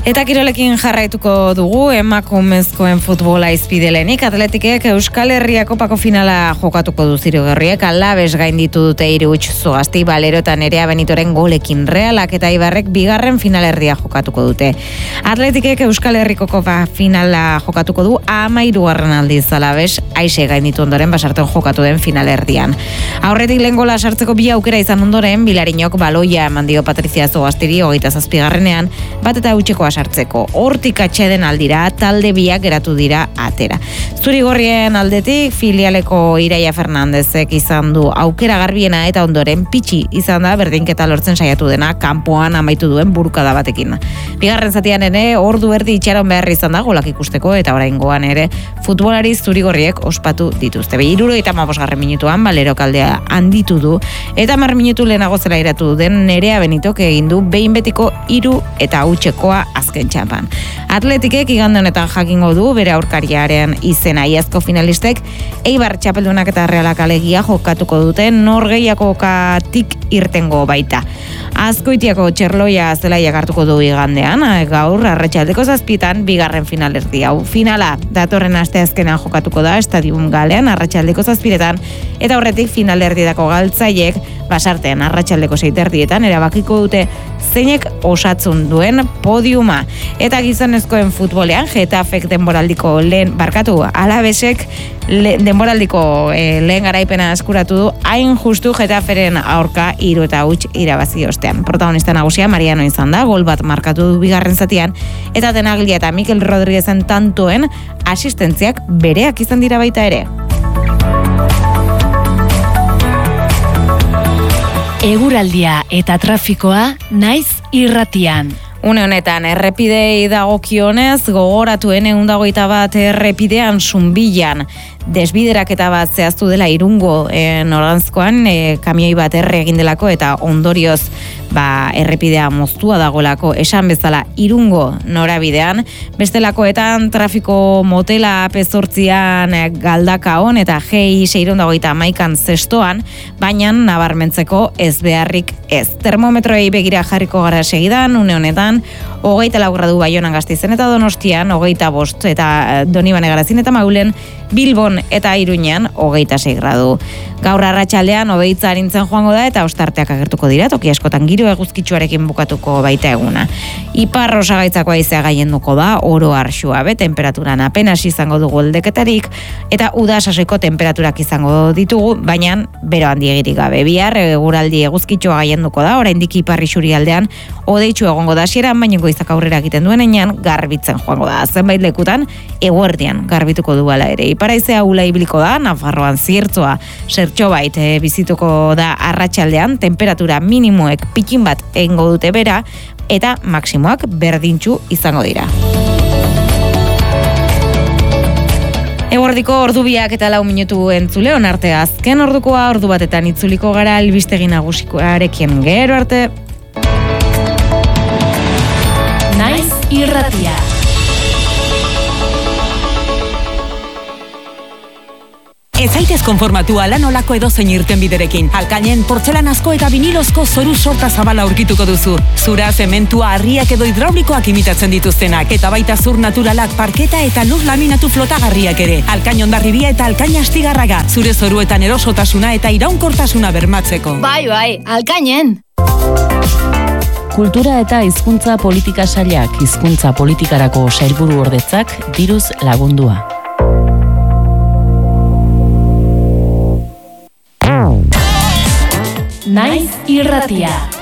Eta kirolekin jarraituko dugu, emakumezkoen futbola izpidelenik, Atletikek Euskal Herria Kopako finala jokatuko du Zirigorriek, Alabes gainditu dute 3-0 Zugasti, Balero eta Nerea Benitoren golekin, Realak eta Ibarrek bigarren finalerdia jokatuko dute. Atletikek Euskal Herriko Kopa finala jokatuko du 13. aldiz Alabes, Aixe gainditu ondoren basarten jokatu den finalerdian. Aurretik lehen gola sartzeko bi aukera izan ondoren, Bilarinok baloia eman dio Patrizia Zugastiri 27. bat eta utxeko sartzeko. Hortik atxeden aldira, talde biak geratu dira atera. Zurigorrien aldetik, filialeko Iraia Fernandezek izan du aukera garbiena eta ondoren pitxi izan da berdinketa lortzen saiatu dena kanpoan amaitu duen burukada batekin. Bigarren zatian ere, ordu erdi itxaron behar izan da golak ikusteko eta oraingoan ere futbolari Zurigorriek ospatu dituzte. 75. minutuan Balerok aldea handitu du eta 10 minutu lehenago zela iratu den Nerea Benitok egin du behin betiko 3 eta hutsekoa azken txapan. Atletikek igande honetan jakingo du bere aurkariaren izena. Iazko finalistek Eibar txapeldunak eta Realak alegia jokatuko dute norgehiakokatik irtengo baita. Azkoitiako Txerloia zelaiak hartuko du igandean, gaur arratsaldeko 7 bigarren finalerdi hau. Finala datorren asteazkenean jokatuko da Estadium Galean arratsaldeko 7 eta horretik finalerdietako galtzaiek basartean arratsaldeko 6 erabakiko dute zeinek osatzen duen podiuma. Eta gizonezkoen futbolean Getafek denboraldiko Alabesek denboraldiko lehen garaipena eskuratu du, hain justu Getaferen aurka 3-0 irabazi ostean. Protagonista nagusia Mariano izan da, gol bat markatu du bigarren zatian, eta Tenaglia eta Mikel Rodriguezen tantoen asistentziak bereak izan dira baita ere. Eguraldia eta trafikoa naiz irratian. Une honetan, errepidei dagokionez, gogoratu 121 errepidean Zunbilan desbideraketa bat zehaztu dela Irungo noranzkoan, kamioi bat egin delako eta ondorioz errepidea moztua dagolako esan bezala Irungo norabidean, bestelakoetan trafiko motela AP8an Galdakaon eta G621 zestoan, baina nabarmentzeko ez beharrik ez. Termometroei begira jarriko gara segidan, une honetan 24 gradu Baionan Gasteizen eta Donostian, 25 eta Donibane Garazin eta Maulen, Bilbon eta Iruñan 26 gradu. Gaur arratsaldean hodeitza arintzen joango da eta ostarteak agertuko dira, toki askotan giro eguzkitsuarekin bukatuko baita eguna. Ipar osagaitzako haizea gailenduko da, oro har suabe, temperaturan apenas izango dugu aldeketarik eta uda sasoiko temperaturak izango ditugu, baina bero handiegirik gabe. Bihar eguraldi eguzkitsua gailenduko da, oraindik ipar isurialdean hodeitsu egongo da hasieran, baina goizak aurrera egiten duenean garbitzen joango da. Zenbait lekutan eguerdian garbituko du hala ere. Iparaizea ula ibiliko da, Nafarroan ziertzoa zertxobait bizituko da arratsaldean, temperatura minimoek pikin bat egingo dute bera eta maksimoak berdintsu izango dira. Eguerdiko ordu 2 eta 4 minutu entzule, onarte azken ordukoa, ordu batetan itzuliko gara albistegi nagusikoarekin. Gero arte. Naiz irratia. Ez zaitez konformatu ala nolako edozein irtenbiderekin. Alkainen portzelanazko eta vinilozko zoru sorta zabala aurkituko duzu. Zura, zementua, harriak edo hidraulikoak imitatzen dituztenak. Eta baita zur naturalak, parketa eta lur laminatu flotagarriak ere. Alkain Hondarribia eta Alkain Astigarraga. Zure zoruetan erosotasuna eta iraunkortasuna bermatzeko. Bai, Alkainen! Kultura eta hizkuntza politika sailak, hizkuntza politikarako sailburu ordetzak diruz lagundua. Naiz irratia.